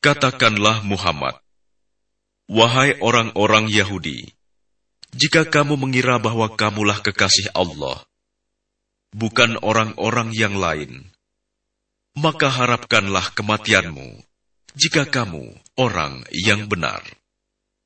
Katakanlah Muhammad, wahai orang-orang Yahudi, jika kamu mengira bahwa kamulah kekasih Allah, bukan orang-orang yang lain, maka harapkanlah kematianmu jika kamu orang yang benar.